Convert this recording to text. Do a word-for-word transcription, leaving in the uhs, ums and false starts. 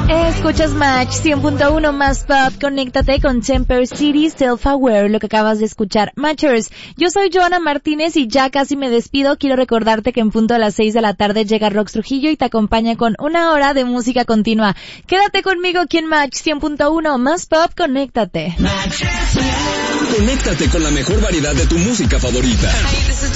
Escuchas Match cien punto uno más pop, conéctate con Temper City, Self-Aware, lo que acabas de escuchar. Matchers, yo soy Joana Martínez y ya casi me despido. Quiero recordarte que en punto a las seis de la tarde llega Rox Trujillo y te acompaña con una hora de música continua. Quédate conmigo aquí en Match cien punto uno más pop, conéctate. Conéctate con la mejor variedad de tu música favorita.